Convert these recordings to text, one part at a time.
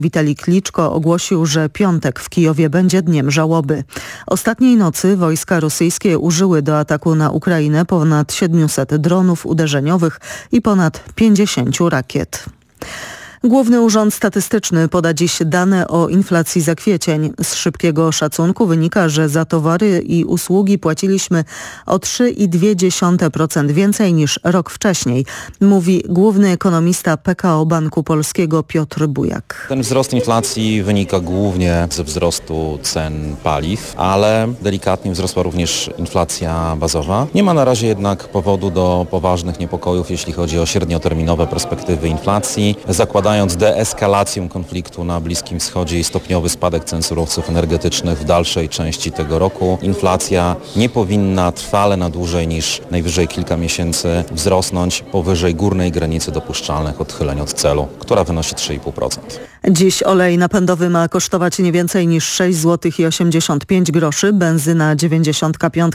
Witalij Kliczko ogłosił, że piątek w Kijowie będzie dniem żałoby. Ostatniej nocy wojska rosyjskie użyły do ataku na Ukrainę ponad 700 dronów uderzeniowych i ponad 50 rakiet. Główny Urząd Statystyczny poda dziś dane o inflacji za kwiecień. Z szybkiego szacunku wynika, że za towary i usługi płaciliśmy o 3,2% więcej niż rok wcześniej, mówi główny ekonomista PKO Banku Polskiego Piotr Bujak. Ten wzrost inflacji wynika głównie ze wzrostu cen paliw, ale delikatnie wzrosła również inflacja bazowa. Nie ma na razie jednak powodu do poważnych niepokojów, jeśli chodzi o średnioterminowe perspektywy inflacji. Zakładając deeskalację konfliktu na Bliskim Wschodzie i stopniowy spadek cen surowców energetycznych w dalszej części tego roku, inflacja nie powinna trwale na dłużej niż najwyżej kilka miesięcy wzrosnąć powyżej górnej granicy dopuszczalnych odchyleń od celu, która wynosi 3,5%. Dziś olej napędowy ma kosztować nie więcej niż 6,85 zł, benzyna 95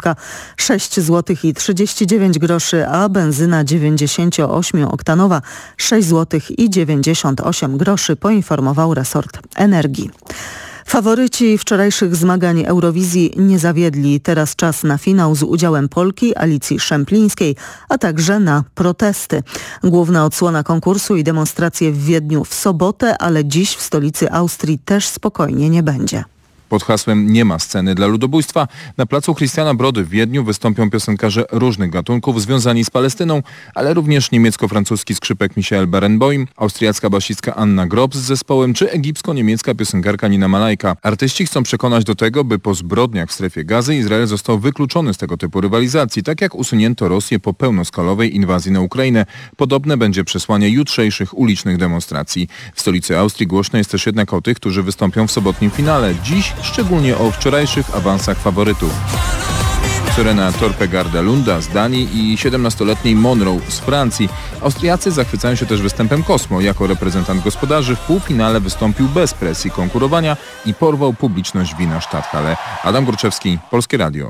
6,39 zł, a benzyna 98-oktanowa 6,98 zł, poinformował resort energii. Faworyci wczorajszych zmagań Eurowizji nie zawiedli. Teraz czas na finał z udziałem Polki Alicji Szemplińskiej, a także na protesty. Główna odsłona konkursu i demonstracje w Wiedniu w sobotę, ale dziś w stolicy Austrii też spokojnie nie będzie. Pod hasłem "Nie ma sceny dla ludobójstwa" na placu Christiana Brody w Wiedniu wystąpią piosenkarze różnych gatunków związani z Palestyną, ale również niemiecko-francuski skrzypek Michael Barenboim, austriacka basistka Anna Grob z zespołem czy egipsko-niemiecka piosenkarka Nina Malajka. Artyści chcą przekonać do tego, by po zbrodniach w strefie Gazy Izrael został wykluczony z tego typu rywalizacji, tak jak usunięto Rosję po pełnoskalowej inwazji na Ukrainę. Podobne będzie przesłanie jutrzejszych ulicznych demonstracji. W stolicy Austrii głośno jest też jednak o tych, którzy wystąpią w sobotnim finale. Dziś szczególnie o wczorajszych awansach faworytów. Sorena Torpegarda-Lunda z Danii i 17-letniej Monroe z Francji. Austriacy zachwycają się też występem Cosmo. Jako reprezentant gospodarzy w półfinale wystąpił bez presji konkurowania i porwał publiczność Wiener Stadthalle. Adam Górczewski, Polskie Radio.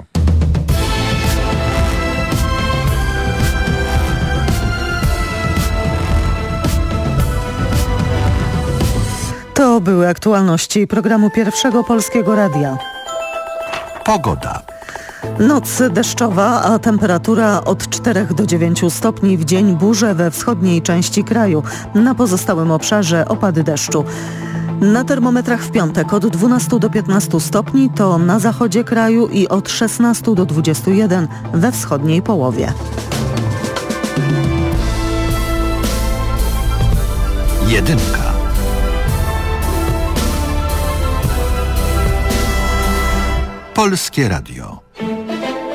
To były aktualności programu Pierwszego Polskiego Radia. Pogoda. Noc deszczowa, a temperatura od 4 do 9 stopni. W dzień burze we wschodniej części kraju. Na pozostałym obszarze opady deszczu. Na termometrach w piątek od 12 do 15 stopni to na zachodzie kraju i od 16 do 21 we wschodniej połowie. Jedynka. Polskie Radio.